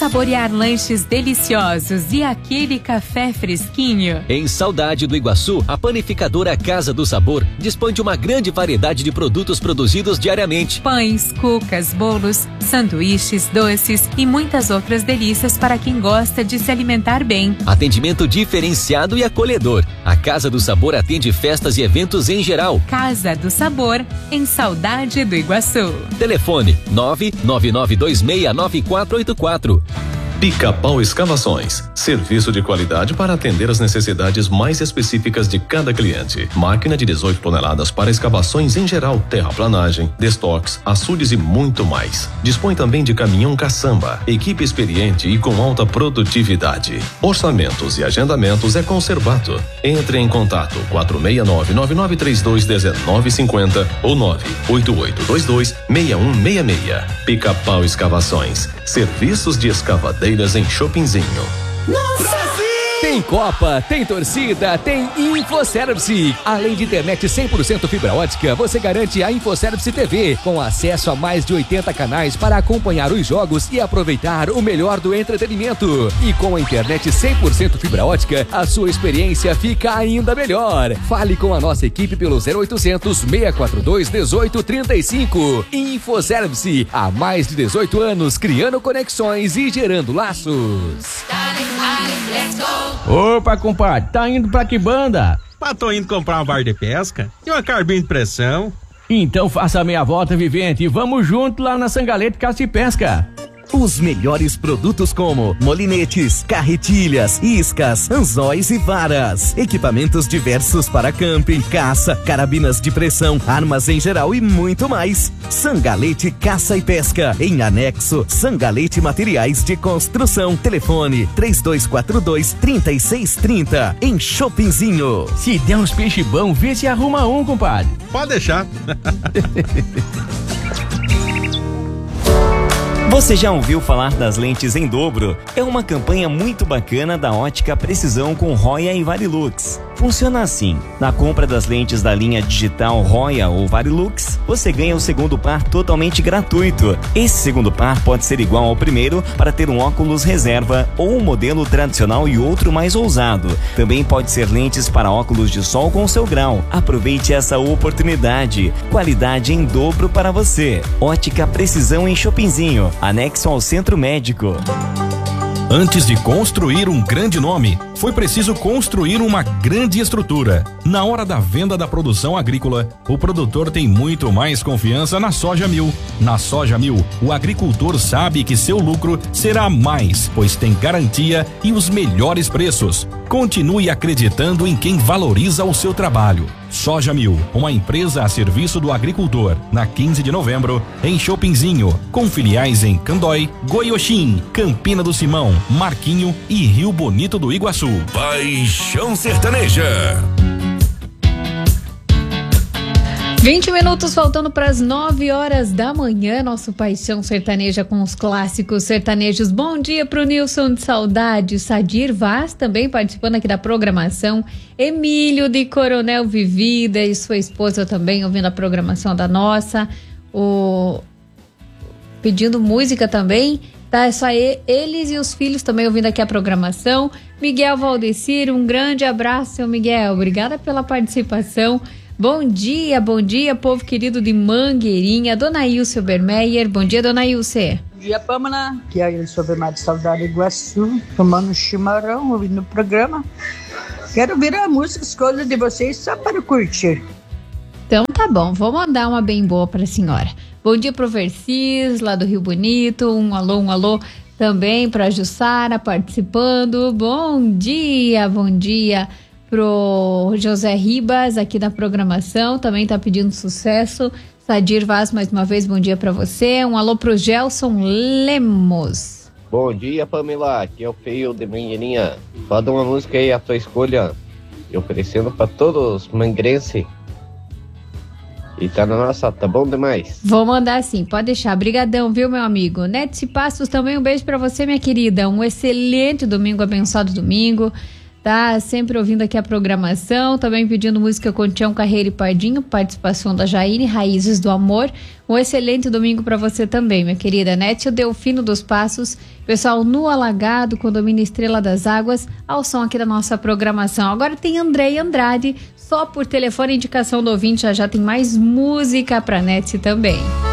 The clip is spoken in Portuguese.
saborear lanches deliciosos e aquele café fresquinho? Em Saudade do Iguaçu, a panificadora Casa do Sabor dispõe de uma grande variedade de produtos produzidos diariamente. Pães, cucas, bolos, sanduíches, doces e muitas outras delícias para quem gosta de se alimentar bem. Atendimento diferenciado e acolhedor. A Casa do Sabor atende festas e eventos em geral. Casa do Sabor, em Saudade do Iguaçu. Telefone 999269484. Pica-Pau Escavações, serviço de qualidade para atender as necessidades mais específicas de cada cliente. Máquina de 18 toneladas para escavações em geral, terraplanagem, destoques, açudes e muito mais. Dispõe também de caminhão caçamba, equipe experiente e com alta produtividade. Orçamentos e agendamentos é com Cerbato. Entre em contato 469-9932-1950 ou 98822-6166. Pica-Pau Escavações, serviços de escavadeira em Shoppingzinho. Tem Copa, tem torcida, tem InfoService. Além de internet 100% fibra ótica, você garante a InfoService TV, com acesso a mais de 80 canais para acompanhar os jogos e aproveitar o melhor do entretenimento. E com a internet 100% fibra ótica, a sua experiência fica ainda melhor. Fale com a nossa equipe pelo 0800 642 1835. InfoService, há mais de 18 anos, criando conexões e gerando laços. Opa, compadre, tá indo pra que banda? Tô indo comprar uma barra de pesca e uma carbina de pressão. Então faça a meia volta, Vivente, e vamos junto lá na Sangalete Caça e Pesca. Os melhores produtos como molinetes, carretilhas, iscas, anzóis e varas. Equipamentos diversos para camping, caça, carabinas de pressão, armas em geral e muito mais. Sangalete Caça e Pesca. Em anexo, Sangalete Materiais de Construção. Telefone 3242-3630. Em Shoppingzinho. Se der uns peixe bom, vê se arruma um, compadre. Pode deixar. Você já ouviu falar das lentes em dobro? É uma campanha muito bacana da Ótica Precisão com Roya e Varilux. Funciona assim: na compra das lentes da linha digital Roya ou Varilux, você ganha o segundo par totalmente gratuito. Esse segundo par pode ser igual ao primeiro para ter um óculos reserva ou um modelo tradicional e outro mais ousado. Também pode ser lentes para óculos de sol com seu grau. Aproveite essa oportunidade. Qualidade em dobro para você. Ótica Precisão em Shoppingzinho, anexo ao Centro Médico. Antes de construir um grande nome, foi preciso construir uma grande estrutura. Na hora da venda da produção agrícola, o produtor tem muito mais confiança na Soja Mil. Na Soja Mil, o agricultor sabe que seu lucro será mais, pois tem garantia e os melhores preços. Continue acreditando em quem valoriza o seu trabalho. Soja Mil, uma empresa a serviço do agricultor, na 15 de novembro, em Shoppingzinho, com filiais em Candói, Goioxim, Campina do Simão, Marquinho e Rio Bonito do Iguaçu. Paixão Sertaneja. 20 minutos faltando para as 9 horas da manhã, nosso Paixão Sertaneja com os clássicos sertanejos. Bom dia pro Nilson de Saudade, Sadir Vaz também participando aqui da programação, Emílio de Coronel Vivida e sua esposa também ouvindo a programação da nossa, pedindo música também, tá? É só eles e os filhos também ouvindo aqui a programação. Miguel Valdecir, um grande abraço, seu Miguel, obrigada pela participação. Bom dia, povo querido de Mangueirinha. Dona Ilse Obermeyer. Bom dia, Dona Ilse. Bom dia, Pâmela. Aqui é a Ilse Obermeyer de Saudade do Iguaçu, tomando um chimarrão, ouvindo o programa. Quero ouvir a música escolha de vocês só para curtir. Então tá bom, vou mandar uma bem boa para a senhora. Bom dia pro Vercis, lá do Rio Bonito. Um alô também para a Jussara participando. Bom dia pro José Ribas aqui da programação, também tá pedindo sucesso. Sadir Vaz, mais uma vez, bom dia pra você. Um alô pro Gelson Lemos. Bom dia, Pamela, aqui é o Feio de Mangueirinha. Roda uma música aí, a tua escolha, e oferecendo pra todos os mangueirenses. E tá na nossa, tá bom demais. Vou mandar sim, pode deixar. Brigadão, viu, meu amigo? Nete Passos também, um beijo pra você, minha querida. Um excelente domingo, abençoado domingo. tá sempre ouvindo aqui a programação, também pedindo música com Tião Carreiro e Pardinho, participação da Jaine, Raízes do Amor. Um excelente domingo para você também, minha querida Nete. O Delfino dos Passos, pessoal no Alagado, Condomínio Estrela das Águas, ao som aqui da nossa programação. Agora tem Andrei Andrade, só por telefone, indicação do ouvinte, já tem mais música pra Nete também.